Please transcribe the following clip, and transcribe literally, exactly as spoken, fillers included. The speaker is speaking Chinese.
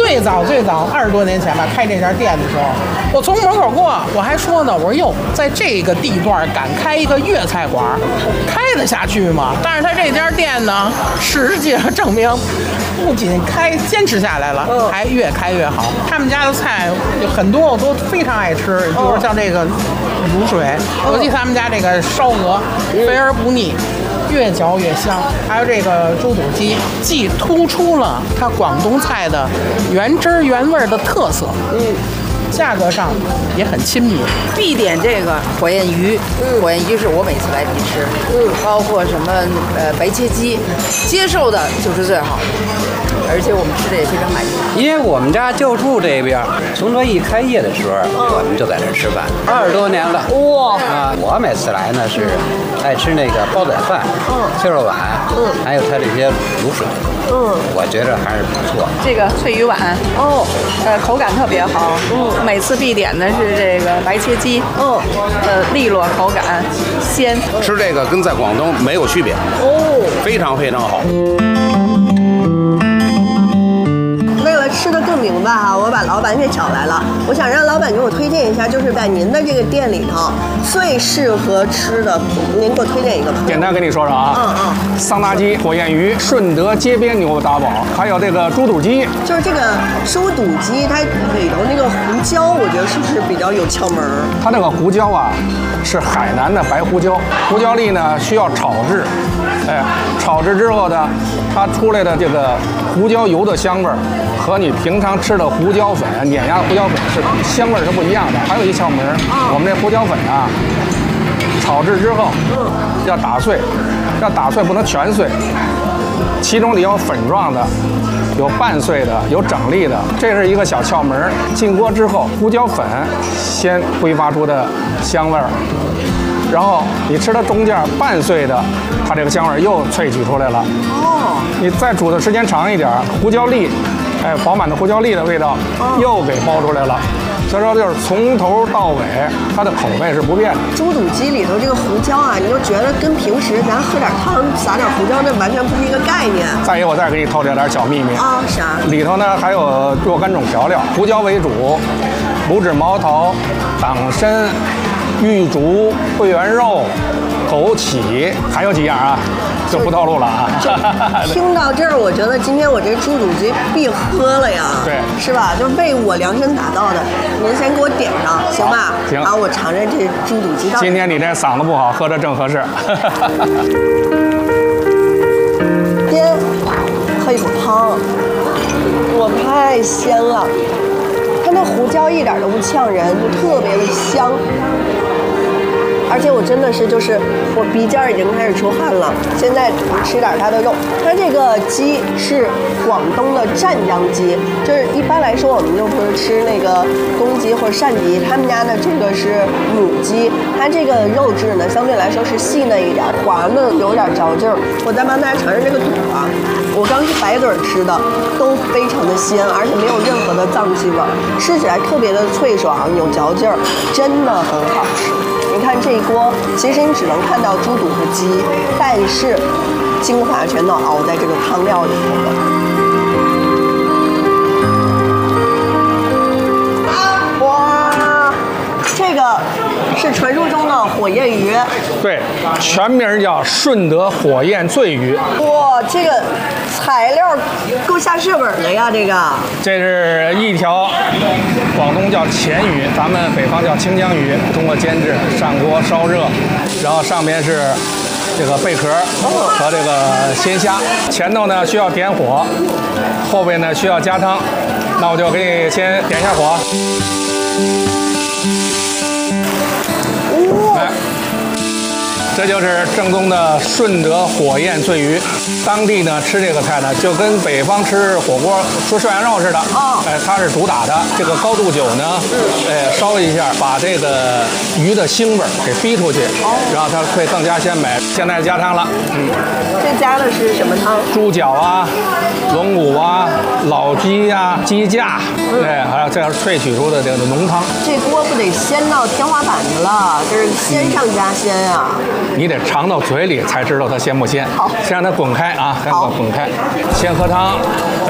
最早最早二十多年前吧，开这家店的时候，我从门口过，我还说呢，我说哟，在这个地段敢开一个粤菜馆，开得下去吗？但是他这家店呢，实际上证明，不仅开坚持下来了，还越开越好。他们家的菜有很多我都非常爱吃，比如像这个卤水，尤其他们家这个烧鹅，肥而不腻。越嚼越香，还有这个猪肚鸡，既突出了它广东菜的原汁原味的特色，嗯，价格上也很亲民。 必点这个火焰鱼，嗯，火焰鱼是我每次来必吃，嗯，包括什么呃白切鸡，接受的就是最好，而且我们吃的也非常满意。 因为我们家就住这边，从这一开业的时候，嗯、我们就在这吃饭，二十多年了。哇！啊，我每次来呢是爱吃那个煲仔饭，嗯，蟹肉碗，嗯，还有它这些卤水，嗯，我觉得还是不错。 这个脆鱼碗，哦，呃，口感特别好，嗯，每次必点的是这个白切鸡，嗯，呃，利落口感，鲜。 吃这个跟在广东没有区别，哦，非常非常好。 吃得更明白哈，我把老板给找来了。我想让老板给我推荐一下，就是在您的这个店里头最适合吃的，您给我推荐一个。 简单跟你说说啊，嗯嗯，桑拿鸡、火焰鱼、顺德街边牛打煲，还有这个猪肚鸡。 就是这个猪肚鸡，它里头那个胡椒，我觉得是不是比较有窍门？ 它这个胡椒啊，是海南的白胡椒，胡椒粒呢需要炒制，哎，炒制之后呢，它出来的这个胡椒油的香味儿。和你平常吃的胡椒粉、碾压胡椒粉是香味是不一样的。还有一窍门，我们这胡椒粉啊，炒制之后要打碎，要打碎不能全碎，其中得有粉状的，有半碎的，有整粒的，这是一个小窍门。进锅之后，胡椒粉先挥发出的香味儿。然后你吃它中间半碎的，它这个香味又萃取出来了。哦，你再煮的时间长一点，胡椒粒，哎，饱满的胡椒粒的味道又给包出来了。所以说就是从头到尾，它的口味是不变的。 猪肚鸡里头这个胡椒啊，你就觉得跟平时咱喝点汤撒点胡椒，那完全不是一个概念。 再一个，我再给你透露点小秘密啊，啥？ 里头呢还有若干种调料，胡椒为主，拇指毛桃、党参。玉竹、桂圆肉、枸杞，还有几样啊，就不透露了啊。 听到这儿，我觉得今天我这猪肚鸡必喝了呀， 对， 是吧？就为我量身打造的，您先给我点上，行吧？ 行。 然后我尝尝这猪肚鸡。 今天你这嗓子不好，喝着正合适。 先喝一口汤，我太鲜了。它那胡椒一点都不呛人，就特别的香。而且我真的是就是我鼻尖已经开始出汗了，现在吃点它的肉。它这个鸡是广东的湛江鸡，就是一般来说我们就不是吃那个公鸡或者鳝鸡，他们家的这个是母鸡，它这个肉质呢相对来说是细嫩一点，滑嫩有点嚼劲儿。我再帮大家尝尝这个肚啊，我刚是白嘴吃的，都非常的鲜，而且没有任何的脏气味，吃起来特别的脆爽，有嚼劲儿，真的很好吃。你看这一锅，其实你只能看到猪肚和鸡，但是精华全都熬在这个汤料里头了。哇，这个是传说中的火焰鱼。 对，全名叫顺德火焰醉鱼。 哇，这个材料够下血本的呀，这个。 这是一条广东叫黔鱼，咱们北方叫清江鱼，通过煎制上锅烧热，然后上面是这个贝壳和这个鲜虾，前头呢需要点火，后边呢需要加汤。那我就给你先点一下火。来，这就是正宗的顺德火焰醉鱼。当地呢吃这个菜呢，就跟北方吃火锅吃涮羊肉似的。哦，哎，它是主打的。这个高度酒呢，哎，烧一下，把这个鱼的腥味给逼出去，然后它会更加鲜美。现在加汤了，嗯， 这加的是什么汤？ 猪脚啊，龙骨啊，老鸡呀、啊，鸡架，哎，还有这样萃取出的这个浓汤。 这锅不得鲜到天花板去了，这是鲜上加鲜啊！ 你得尝到嘴里才知道它鲜不鲜。 好， 先让它滚开啊，先让它滚开，先喝汤。